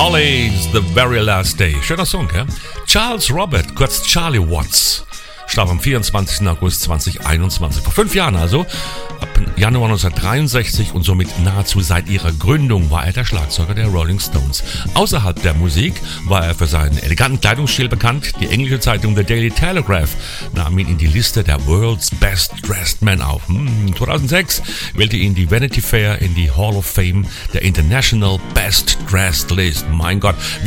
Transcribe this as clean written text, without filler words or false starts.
Hollies, The Very Last Day. Schöner Song, ja? Charles Robert, kurz Charlie Watts, starb am 24. August 2021. Vor 5 Jahren also. Ab Januar 1963 und somit nahezu seit ihrer Gründung war er der Schlagzeuger der Rolling Stones. Außerhalb der Musik war er für seinen eleganten Kleidungsstil bekannt. Die englische Zeitung The Daily Telegraph nahm ihn in die Liste der World's Best Dressed Men auf. 2006 wählte ihn die Vanity Fair in die Hall of Fame der International Best Dressed List. Mein Gott.